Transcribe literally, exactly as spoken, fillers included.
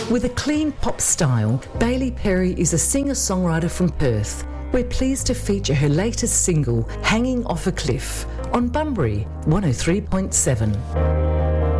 With a clean pop style, Bailey Perry is a singer-songwriter from Perth. We're pleased to feature her latest single, Hanging Off a Cliff, on Bunbury one oh three point seven.